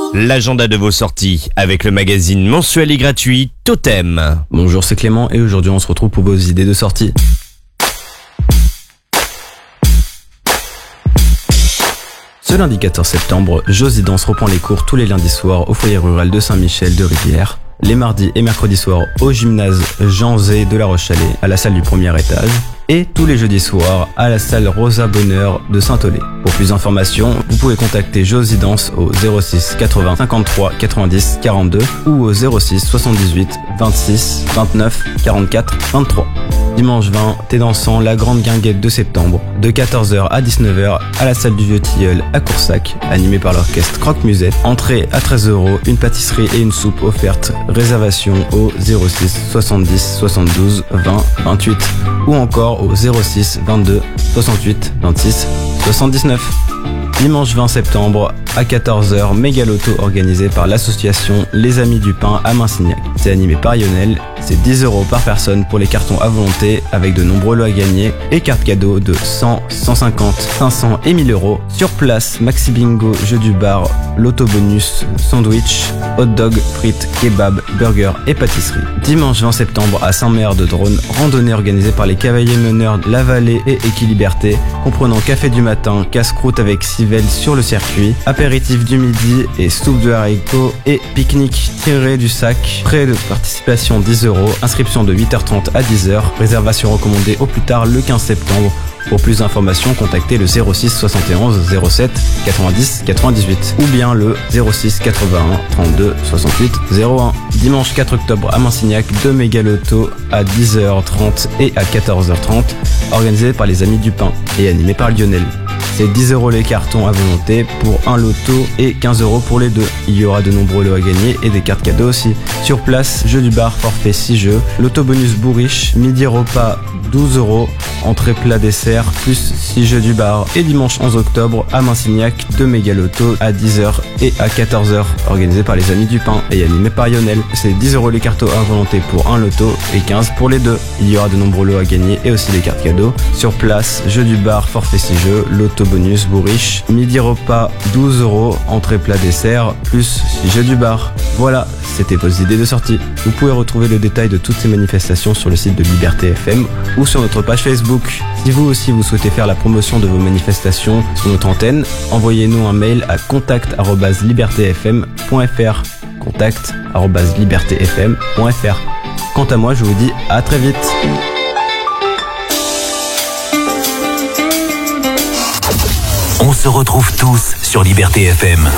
L'agenda de vos sorties avec le magazine mensuel et gratuit Totem. Bonjour, c'est Clément et aujourd'hui on se retrouve pour vos idées de sortie. Ce lundi 14 septembre, Josie Danse reprend les cours tous les lundis soirs au foyer rural de Saint-Michel de Rivière. Les mardis et mercredis soirs au gymnase Jean Zé de La Roche-Chalais à la salle du premier étage. Et tous les jeudis soirs à la salle Rosa Bonheur de Saint-Olé. Pour plus d'informations, vous pouvez contacter Josie Danse au 06 80 53 90 42 ou au 06 78 26 29 44 23. Dimanche 20, thé dansant, la grande guinguette de septembre, de 14h à 19h à la salle du Vieux Tilleul à Coursac, animé par l'orchestre Croque-Musette. Entrée à 13€, une pâtisserie et une soupe offerte. Réservation au 06 70 72 20 28 ou encore au 06 22 68 26 79. Dimanche 20 septembre à 14h, méga loto organisé par l'association Les Amis du Pain à Massignac. C'est animé par Lionel, c'est 10€ par personne pour les cartons à volonté avec de nombreux lots à gagner et cartes cadeaux de 100, 150, 500 et 1000€. Sur place, maxi bingo, jeu du bar, loto bonus, sandwich, hot dog, frites, kebab, burger et pâtisserie. Dimanche 20 septembre à Saint-Mer de Drône, randonnée organisée par les cavaliers meneurs de La Vallée et Équiliberté, comprenant café du matin, casse-croûte avec civelle sur le circuit, apéritif du midi et soupe de haricots et pique-nique tiré du sac. Frais de participation 10€, inscription de 8h30 à 10h, réservation recommandée au plus tard le 15 septembre. Pour plus d'informations, contactez le 06 71 07 90 98 ou bien le 06 81 32 68 01. Dimanche 4 octobre à Massignac, 2 méga lotos à 10h30 et à 14h30, organisés par les Amis du Pain et animés par Lionel. C'est 10€ les cartons à volonté pour un loto et 15€ pour les deux. Il y aura de nombreux lots à gagner et des cartes cadeaux aussi. Sur place, jeu du bar, forfait 6 jeux, loto bonus bourriche, midi repas 12€, entrée plat dessert plus 6 jeux du bar. Et dimanche 11 octobre à Massignac, 2 méga lotos à 10h et à 14h, organisés par les Amis du Pain et animés par Lionel. C'est 10€ les cartons à volonté pour un loto et 15 pour les deux. Il y aura de nombreux lots à gagner et aussi des cartes cadeaux. Sur place, jeu du bar, forfait 6 jeux, loto bonus bourriche, midi repas 12€, entrée plat dessert plus 6 jeux du bar. Voilà, c'était vos idées de sortie. Vous pouvez retrouver le détail de toutes ces manifestations sur le site de Liberté FM ou sur notre page Facebook. Si vous aussi vous souhaitez faire la promotion de vos manifestations sur notre antenne, envoyez-nous un mail à contact@libertefm.fr. contact@libertefm.fr. Quant à moi, je vous dis à très vite. On se retrouve tous sur Liberté FM.